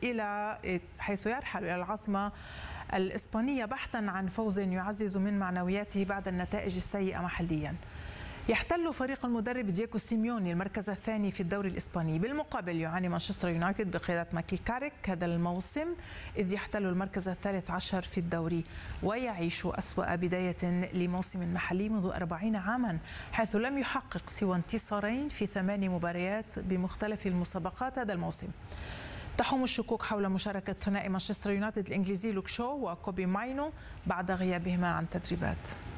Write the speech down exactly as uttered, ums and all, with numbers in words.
إلى حيث يرحل إلى العاصمة الإسبانية بحثا عن فوز يعزز من معنوياته بعد النتائج السيئة محليا. يحتل فريق المدرب دييغو سيميوني المركز الثاني في الدوري الإسباني، بالمقابل يعاني مانشستر يونايتد بقيادة مايكل كاريك هذا الموسم إذ يحتل المركز الثالث عشر في الدوري ويعيش أسوأ بداية لموسم محلي منذ أربعين عاما، حيث لم يحقق سوى انتصارين في ثمان مباريات بمختلف المسابقات هذا الموسم. تحوم الشكوك حول مشاركة ثنائي مانشستر يونايتد الإنجليزي لوك شو وكوبي ماينو بعد غيابهما عن تدريبات.